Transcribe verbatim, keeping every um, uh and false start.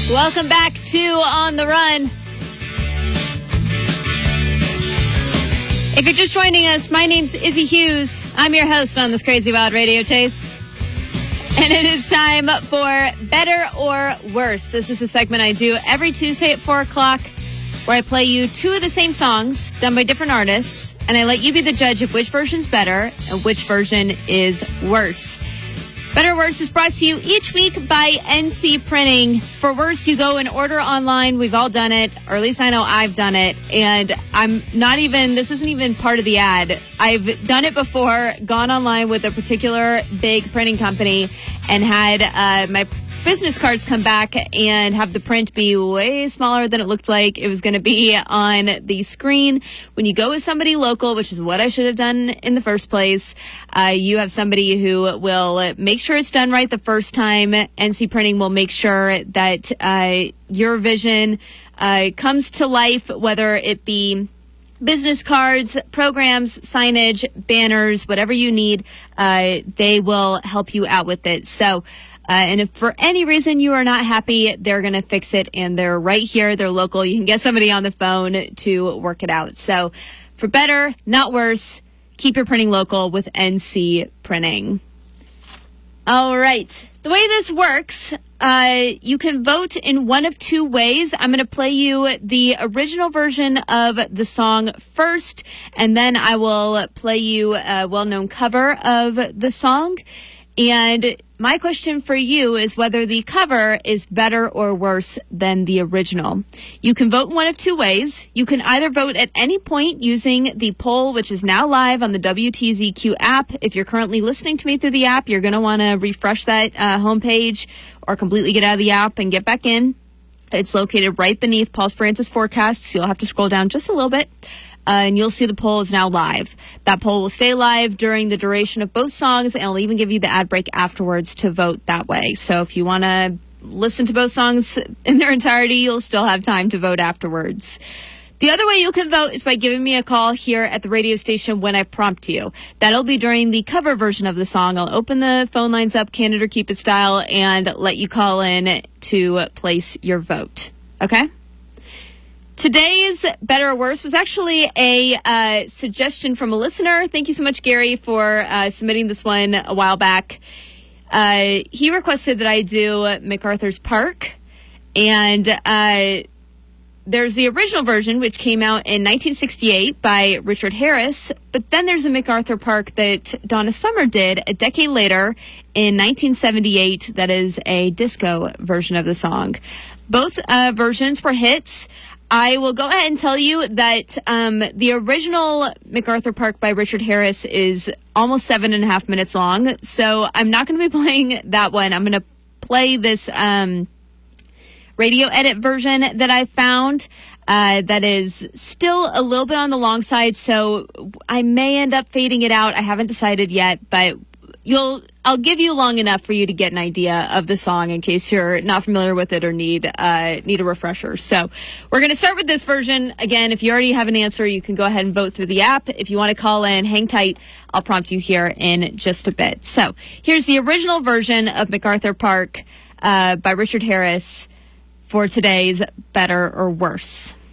Welcome back to On the Run. If you're just joining us, my name's Izzy Hughes. I'm your host on this Crazy Wild Radio Chase. And it is time for Better or Worse. This is a segment I do every Tuesday at four o'clock where I play you two of the same songs done by different artists, and I let you be the judge of which version's better and which version is worse. Better or Worse is brought to you each week by N C Printing. For Worse, you go and order online. We've all done it, or at least I know I've done it. And I'm not even, this isn't even part of the ad. I've done it before, gone online with a particular big printing company and had uh, my business cards come back and have the print be way smaller than it looked like it was going to be on the screen. When you go with somebody local, which is what I should have done in the first place, uh, you have somebody who will make sure it's done right the first time. N C Printing will make sure that uh, your vision uh, comes to life, whether it be business cards, programs, signage, banners, whatever you need, uh, they will help you out with it. So, Uh, and if for any reason you are not happy, they're going to fix it, and they're right here. They're local. You can get somebody on the phone to work it out. So for better, not worse, keep your printing local with N C Printing. All right. The way this works, uh, you can vote in one of two ways. I'm going to play you the original version of the song first, and then I will play you a well-known cover of the song. And my question for you is whether the cover is better or worse than the original. You can vote in one of two ways. You can either vote at any point using the poll, which is now live on the W T Z Q app. If you're currently listening to me through the app, you're going to want to refresh that uh, homepage or completely get out of the app and get back in. It's located right beneath Paul Speranza's forecast, so you'll have to scroll down just a little bit. Uh, and you'll see the poll is now live. That poll will stay live during the duration of both songs, and I'll even give you the ad break afterwards to vote that way. So if you want to listen to both songs in their entirety, you'll still have time to vote afterwards. The other way you can vote is by giving me a call here at the radio station when I prompt you. That'll be during the cover version of the song. I'll open the phone lines up, Candid or Keep It style, and let you call in to place your vote. Okay? Today's Better or Worse was actually a uh, suggestion from a listener. Thank you so much, Gary, for uh, submitting this one a while back. Uh, he requested that I do MacArthur's Park, and uh, there's the original version, which came out in nineteen sixty-eight by Richard Harris, but then there's a MacArthur Park that Donna Summer did a decade later in nineteen seventy-eight that is a disco version of the song. Both uh, versions were hits. I will go ahead and tell you that um, the original MacArthur Park by Richard Harris is almost seven and a half minutes long, so I'm not going to be playing that one. I'm going to play this um, radio edit version that I found uh, that is still a little bit on the long side, so I may end up fading it out. I haven't decided yet, but you'll I'll give you long enough for you to get an idea of the song in case you're not familiar with it or need uh, need a refresher. So we're going to start with this version. Again, if you already have an answer, you can go ahead and vote through the app. If you want to call in, hang tight. I'll prompt you here in just a bit. So here's the original version of MacArthur Park uh, by Richard Harris for today's Better or Worse.